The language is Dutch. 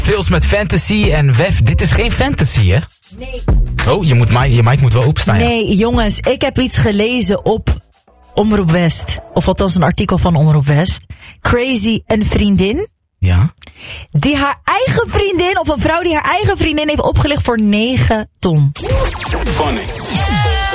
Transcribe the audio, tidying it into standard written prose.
Films met fantasy en Wef, dit is geen fantasy, hè? Nee. Oh, je mic moet wel openstaan. Nee, jongens, ik heb iets gelezen op Omroep West. Of althans een artikel van Omroep West. Crazy, een vriendin. Ja. Die haar eigen vriendin, of een vrouw die haar eigen vriendin heeft opgelicht voor 9 ton. Phonics.